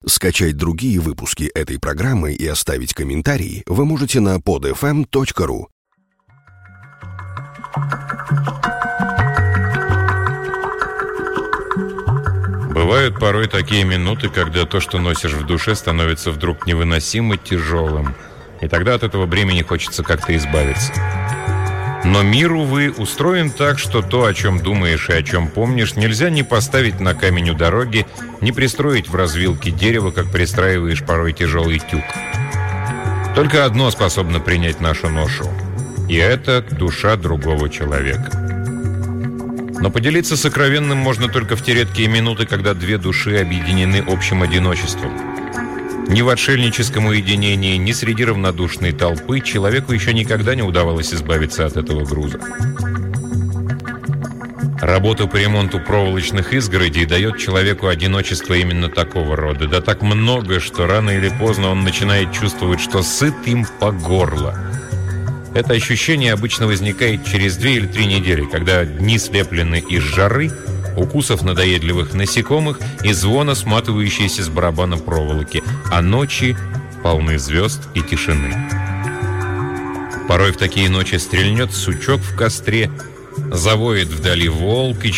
Скачать другие выпуски этой программы и оставить комментарии вы можете на podfm.ru. Бывают порой такие минуты, когда то, что носишь в душе, становится вдруг невыносимо тяжелым. И тогда от этого бремени хочется как-то избавиться. Но мир, увы, устроен так, что то, о чем думаешь и о чем помнишь, нельзя ни поставить на камень у дороги, ни пристроить в развилке дерева, как пристраиваешь порой тяжелый тюк. Только одно способно принять нашу ношу. И это душа другого человека. Но поделиться сокровенным можно только в те редкие минуты, когда две души объединены общим одиночеством. Ни в отшельническом уединении, ни среди равнодушной толпы человеку еще никогда не удавалось избавиться от этого груза. Работа по ремонту проволочных изгородей дает человеку одиночество именно такого рода. Да так много, что рано или поздно он начинает чувствовать, что сыт им по горло. Это ощущение обычно возникает через 2 или 3 недели, когда дни слеплены из жары, укусов надоедливых насекомых и звона, сматывающейся с барабана проволоки, а ночи полны звезд и тишины. Порой в такие ночи стрельнет сучок в костре, завоет вдали волк, и